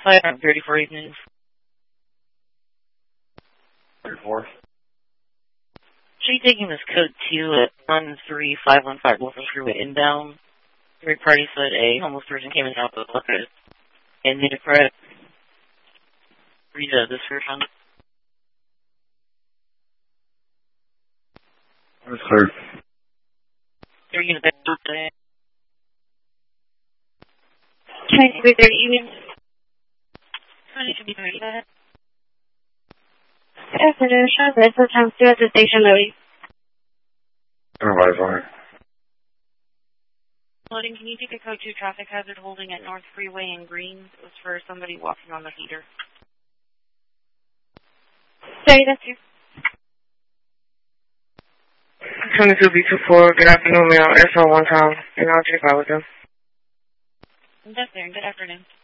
34 evenings. 34. Should be taking this code 2 at 13515 Wilson Freeway inbound. Three parties at A. Homeless person came in out of the bucket. And need a credit. Read the description. That's clear. They're going to pick up today. Can I speak with evening? Good afternoon, Charlotte. What time's due at the station, Louis? Everybody's on it. Loading, can you take a code 2 traffic hazard holding at North Freeway in Green? It was for somebody walking on the heater. Sorry, that's you. 22B24, good afternoon, ma'am. SO one time, and I'll check out with them. That's there. Good afternoon.